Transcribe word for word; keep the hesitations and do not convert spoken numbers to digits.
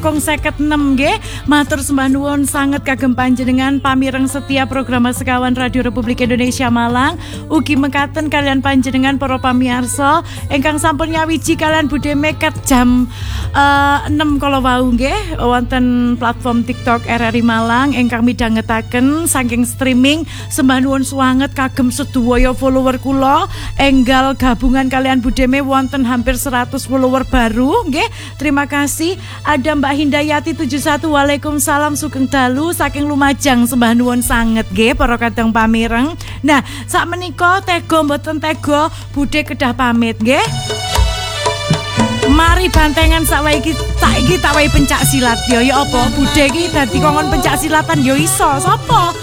Kong seket enam nggih, matur sembah nuwun sanget kagem panjenengan pamireng setia program Sekawan Radio Republik Indonesia Malang. Ugi mekaten kalian panjenengan para pamirsa ingkang sampun nyawiji kalian budhe meket jam uh, enam kala wau nggih wonten platform TikTok R R I Malang ingkang midhangetaken saking streaming. Sembah nuwun sanget kagem sedaya follower kula enggal gabungan kalian budeme wonten hampir seratus follower baru nggih. Terima kasih. Ada Mbak Hindayati tujuh satu, Waalaikumsalam sugeng dalu saking Lumajang, sembah nuwun sanget nggih para kadang pamireng. Nah, sak menika tega mboten tega budhe kedah pamit nggih. Mari bantengan sawae iki tak iki tak wae pencak silat yo ya apa budhe iki dadi kongkon pencak silatan yo iso sapa